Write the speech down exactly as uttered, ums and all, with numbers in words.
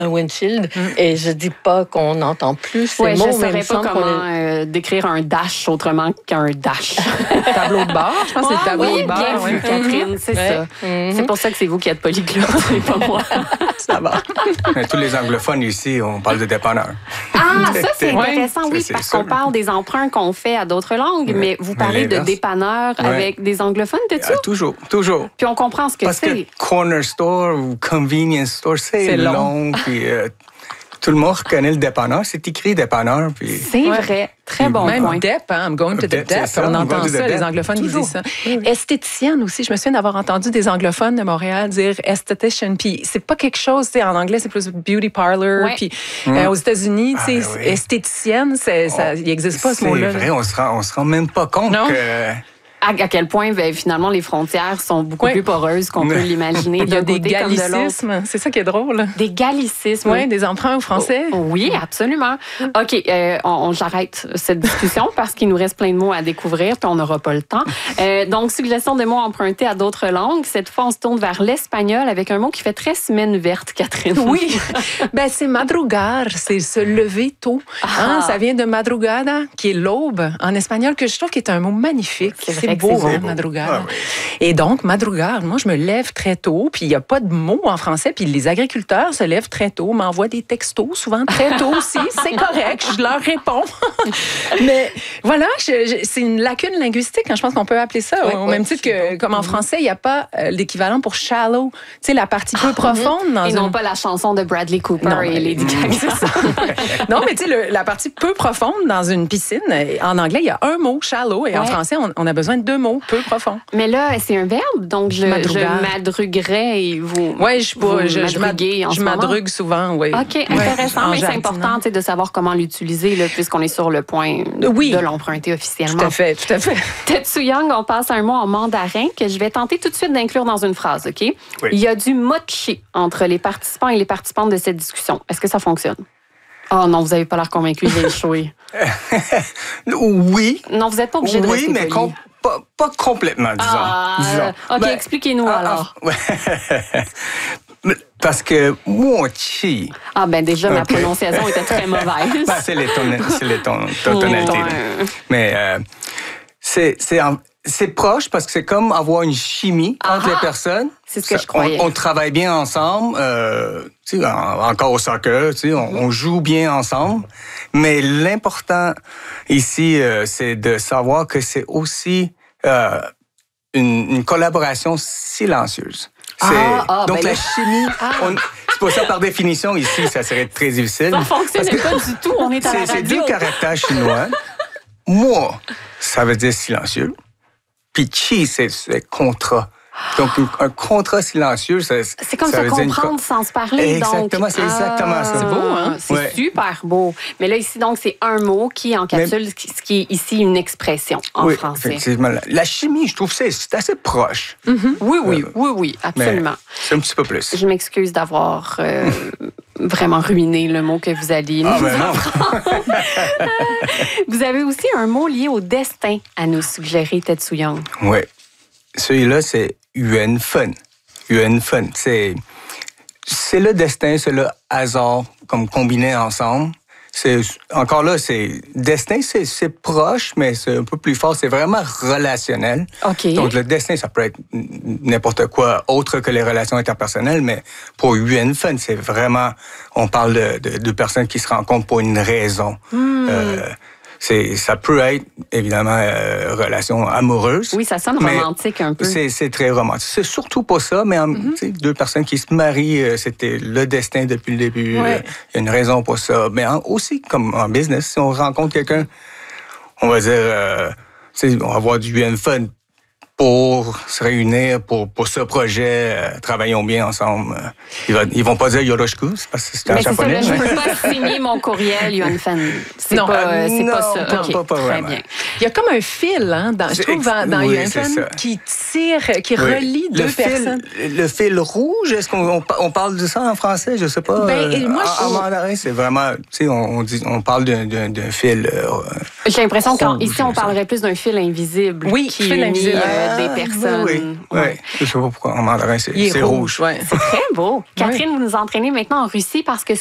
un windshield mm. et je dis pas qu'on n'entend plus ces ouais, mots. Je ne saurais pas comment est... euh, décrire un dash autrement qu'un dash. Tableau de bord, je pense que c'est le tableau oui, de bord. Bien vu, ouais. Catherine, c'est ouais. ça. Mm-hmm. C'est pour ça que c'est vous qui êtes polyglotte et pas moi. Ça va. Mais tous les anglophones ici, on parle de dépanneur. Ah, ça c'est intéressant, oui, c'est parce ça. qu'on parle des emprunts qu'on fait à d'autres langues, ouais. mais vous parlez mais de dépanneur ouais. avec des anglophones, t'es-tu? Ah, toujours, toujours. Puis on comprend ce que parce c'est. Parce que corner store ou convenience store, c'est, c'est long. long puis, euh, tout le monde reconnaît le dépanneur. C'est écrit dépanneur. Puis... C'est ouais. vrai. Très bon Même point. dep, hein, I'm going to the dep. On entend ça, les anglophones qui disent ça. Oui. Esthéticienne aussi. Je me souviens d'avoir entendu des anglophones de Montréal dire esthetician. Puis c'est pas quelque chose, tu sais, en anglais, c'est plus beauty parlor. Ouais. Puis mm. euh, aux États-Unis, tu sais, ah, oui. esthéticienne, c'est, ça, il n'existe pas ce mot-là. C'est vrai, on se rend, on se rend même pas compte non? que... À quel point, ben, finalement, les frontières sont beaucoup oui. plus poreuses qu'on peut l'imaginer. Il y a des gallicismes. C'est ça qui est drôle. Des gallicismes. Oui, des emprunts au français. Oh, oui, absolument. OK, euh, on, on, j'arrête cette discussion parce qu'il nous reste plein de mots à découvrir puis on n'aura pas le temps. Euh, donc, suggestion de mots empruntés à d'autres langues. Cette fois, on se tourne vers l'espagnol avec un mot qui fait très semaine verte, Catherine. Oui. ben, c'est madrugar. C'est se lever tôt. Ah. Hein, ça vient de madrugada, qui est l'aube en espagnol, que je trouve qui est un mot magnifique. C'est vrai. C'est beau, hein, madrugada. Ah, oui. Et donc, madrugada, moi, je me lève très tôt, puis il n'y a pas de mots en français, puis les agriculteurs se lèvent très tôt, m'envoient des textos, souvent très tôt aussi. C'est correct, je leur réponds. Mais voilà, je, je, c'est une lacune linguistique, hein, je pense qu'on peut appeler ça, oui, au oui, même titre que, comme en français, il n'y a pas euh, l'équivalent pour shallow, tu sais, la partie peu profonde. Dans et une... non pas la chanson de Bradley Cooper non, et Lady Gaga. Non, mais tu sais, la partie peu profonde dans une piscine, en anglais, il y a un mot, shallow, et ouais. en français, on, on a besoin de deux mots, peu profond. Mais là, c'est un verbe, donc je, je madruguerais et vous. Oui, je, vous je, je, en je madrugue souvent, oui. OK, intéressant, ouais, mais c'est important de savoir comment l'utiliser, là, puisqu'on est sur le point oui. de l'emprunter officiellement. Tout à fait, tout à fait. Tetsu Young, on passe à un mot en mandarin que je vais tenter tout de suite d'inclure dans une phrase, OK? Oui. Il y a du mochi entre les participants et les participantes de cette discussion. Est-ce que ça fonctionne? Oh non, vous n'avez pas l'air convaincu, j'ai échoué. Oui. Non, vous n'êtes pas obligé de oui, rester mais com- pas, pas complètement, disons. Ah, disons. OK, ben, expliquez-nous ah, alors. Ah, ouais. Parce que mochi... Ah ben déjà, okay. ma prononciation était très mauvaise. Ben, c'est les, ton- c'est les ton- ton- tonalités. Oh, mais euh, c'est... c'est en... C'est proche parce que c'est comme avoir une chimie Aha, entre les personnes. C'est ce que ça, je croyais. On, on travaille bien ensemble, euh, tu sais, en, encore au soccer, tu sais, on, on joue bien ensemble. Mais l'important ici, euh, c'est de savoir que c'est aussi euh, une, une collaboration silencieuse. C'est, ah, ah, donc ben la là... chimie, ah. on, c'est pour ça par définition ici, ça serait très difficile. Ça ne fonctionnait pas du tout, on est à c'est, la radio. C'est deux caractères chinois. Moi, ça veut dire silencieux. Puis chi, c'est, c'est contrat. Donc, un contrat silencieux, ça, c'est comme ça se comprendre une... sans se parler. Exactement, donc, c'est exactement ah, ça. C'est beau, hein? C'est ouais. super beau. Mais là, ici, donc, c'est un mot qui encapsule Mais... ce qui est ici une expression en oui, français. Effectivement. La chimie, je trouve, c'est, c'est assez proche. Mm-hmm. Oui, oui, euh, oui, oui, absolument. C'est un petit peu plus. Je m'excuse d'avoir euh, vraiment ruiné le mot que vous alliez ah, nous ben apprendre. Vous avez aussi un mot lié au destin à nous suggérer, Tetsu Young. Oui. Celui-là, c'est Yuan Fen. Yuan Fen, c'est, c'est le destin, c'est le hasard, comme combiné ensemble. C'est, encore là, c'est destin, c'est, c'est proche, mais c'est un peu plus fort. C'est vraiment relationnel. Okay. Donc, le destin, ça peut être n'importe quoi autre que les relations interpersonnelles, mais pour Yuan Fen, c'est vraiment, on parle de, de, de personnes qui se rencontrent pour une raison. Mm. Euh, C'est, ça peut être, évidemment, euh, relation amoureuse. Oui, ça sonne romantique un peu. C'est, c'est très romantique. C'est surtout pas ça, mais mm-hmm. deux personnes qui se marient, euh, c'était le destin depuis le début. Il ouais. euh, y a une raison pour ça. Mais en, aussi, comme en business, si on rencontre quelqu'un, on va dire, euh, on va avoir du bien fun pour se réunir pour, pour ce projet, euh, travaillons bien ensemble. Euh, ils, va, ils vont pas dire Yoroshiku, parce que c'est en mais japonais. C'est ça, là, je peux pas signer mon courriel, Yuan Fen. C'est non, pas, euh, c'est non, pas ça. Non, okay, pas, pas très vraiment. bien. Il y a comme un fil, hein, dans, je trouve, dans, dans oui, Yuan Fen qui tire, qui oui. relie le deux fil, personnes. Le fil rouge, est-ce qu'on on, on parle de ça en français? Je sais pas. Ben, et moi, en, je... en mandarin, c'est vraiment, tu sais, on, on, dit, on parle d'un, d'un, d'un fil. Euh, J'ai l'impression qu'ici, on parlerait plus d'un fil invisible. Oui, qui fil invisible. Euh, des personnes. Oui, oui. Ouais. Je sais pas pourquoi en mandarin, c'est, Il est c'est rouge. rouge, ouais. C'est très beau. Catherine, vous nous entraînez maintenant en Russie parce que